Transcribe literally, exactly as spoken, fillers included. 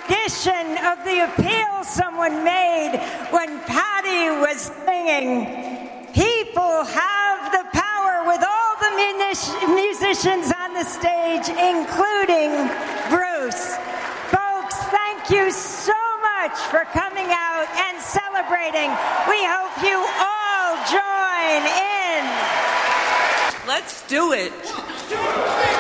rendition of the appeal someone made when Patty was singing, "People have the power," with all the munic- musicians on the stage, including Bruce. Folks, thank you so much for coming out and celebrating. We hope you all join in. Let's do it.